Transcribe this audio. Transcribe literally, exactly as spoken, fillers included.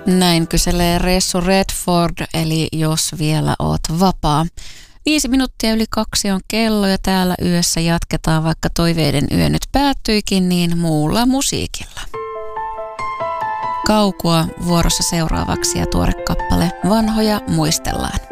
Näin kyselee Ressu Redford, eli jos vielä oot vapaa. Viisi minuuttia yli kaksi on kello ja täällä yössä jatketaan, vaikka toiveiden yö nyt päättyikin, niin muulla musiikilla. Kaukoa vuorossa seuraavaksi ja tuore kappale Vanhoja muistellaan.